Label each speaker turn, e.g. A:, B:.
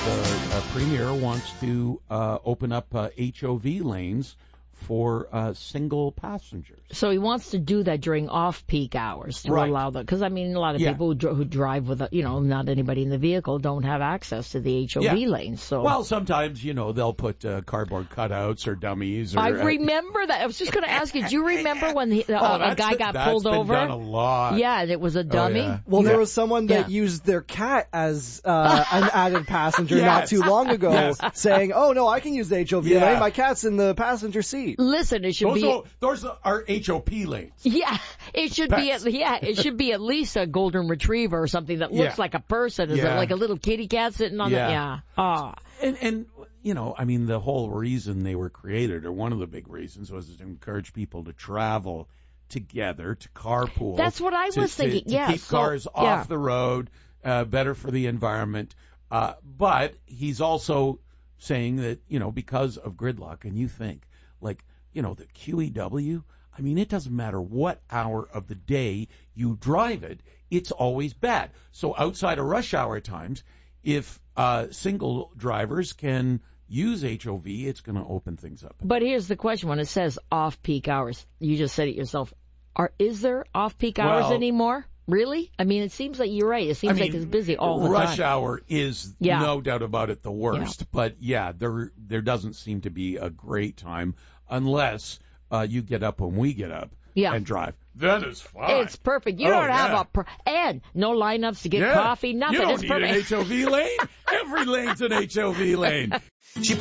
A: the Premier wants to open up HOV lanes for single passengers.
B: So he wants to do that during off-peak hours to allow that. Because, I mean, a lot of people who drive with, not anybody in the vehicle don't have access to the HOV lanes. So.
A: Well, sometimes, they'll put cardboard cutouts or dummies. Or,
B: I remember that. I was just going to ask you, do you remember when a guy got pulled over?
A: That's been done a lot.
B: Yeah, and it was a dummy.
A: Yeah.
C: Well, there was someone that used their cat as an added passenger not too long ago, saying, "Oh no, I can use the HOV lane. My cat's in the passenger seat."
B: Listen, it should
A: those are HOP lanes.
B: Yeah, it should be. It should be at least a golden retriever or something that looks like a person. Is it like a little kitty cat sitting on it? Yeah.
A: And I mean, the whole reason they were created, or one of the big reasons, was to encourage people to travel together, to carpool.
B: That's what I was thinking.
A: To keep cars off the road, better for the environment. But he's also saying that, because of gridlock, and you think, the QEW, I mean, it doesn't matter what hour of the day you drive it, it's always bad. So outside of rush hour times, if single drivers can use HOV, it's going to open things up.
B: But here's the question. When it says off-peak hours, you just said it yourself. Is there off-peak hours anymore? Really? I mean, it seems like you're right. It seems like it's busy all the time.
A: Rush hour is, no doubt about it, the worst. But, there doesn't seem to be a great time unless you get up when we get up and drive. Then it's fine.
B: It's perfect. You don't have and no lineups to get coffee, nothing.
A: You don't
B: it's
A: need
B: perfect.
A: an HOV lane. Every lane's an HOV lane.